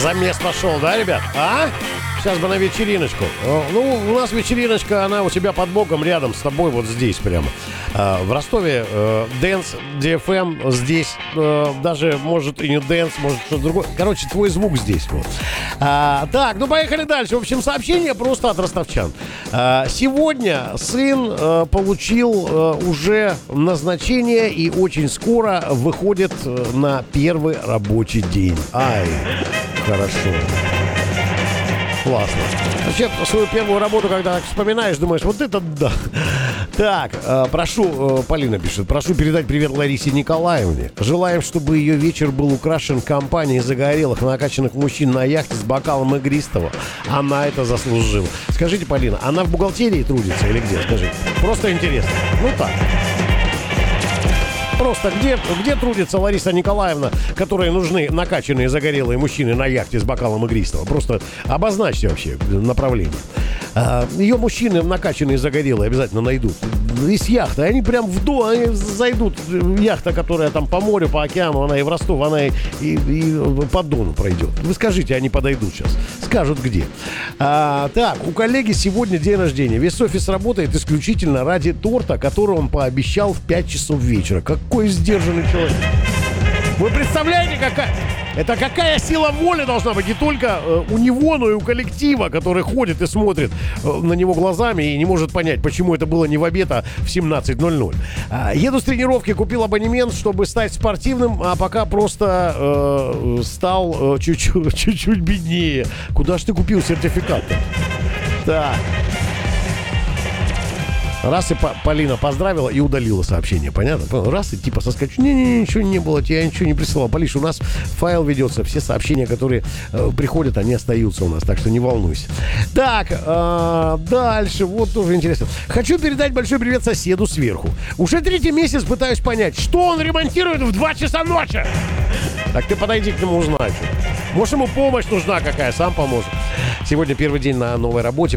Замес пошел, да, ребят? А? Сейчас бы на вечериночку. Ну, у нас вечериночка, она у тебя под боком, рядом с тобой, вот здесь прямо. В Ростове Dance DFM здесь, даже, может, и не Dance, может, что-то другое. Короче, твой звук здесь. Вот. Так, ну, поехали дальше. В общем, сообщение просто от ростовчан. Сегодня сын получил уже назначение и очень скоро выходит на первый рабочий день. Ай, хорошо. Классно. Вообще, свою первую работу, когда вспоминаешь, думаешь, вот это да. Так, прошу, Полина пишет, прошу передать привет Ларисе Николаевне. Желаем, чтобы ее вечер был украшен компанией загорелых, накачанных мужчин на яхте с бокалом игристого. Она это заслужила. Скажите, Полина, она в бухгалтерии трудится или где? Скажите. Просто интересно. Ну так. Просто где трудится Лариса Николаевна, которой нужны накачанные загорелые мужчины на яхте с бокалом игристого? Просто обозначьте вообще направление. Ее мужчины накачанные загорелые обязательно найдут. Из яхты. Они прям они зайдут. Яхта, которая там по морю, по океану, она и в Ростов, она и по Дону пройдет. Вы скажите, они подойдут сейчас. Скажут где. Так, у коллеги сегодня день рождения. Весь офис работает исключительно ради торта, который он пообещал в 5 часов вечера. Какой сдержанный человек. Вы представляете, какая сила воли должна быть не только у него, но и у коллектива, который ходит и смотрит на него глазами и не может понять, почему это было не в обед, а в 17:00. Еду с тренировки, купил абонемент, чтобы стать спортивным, а пока просто стал чуть-чуть беднее. Куда ж ты купил сертификат-то? Так. Раз и Полина поздравила и удалила сообщение, понятно? Раз и типа соскочу. Не, ничего не было, я ничего не присылал. Полиш, у нас файл ведется, все сообщения, которые приходят, они остаются у нас, так что не волнуйся. Так, дальше, вот тоже интересно. Хочу передать большой привет соседу сверху. Уже 3-й месяц пытаюсь понять, что он ремонтирует в 2 часа ночи. Так ты подойди к нему, узнай. Может, ему помощь нужна какая, сам поможет. Сегодня первый день на новой работе.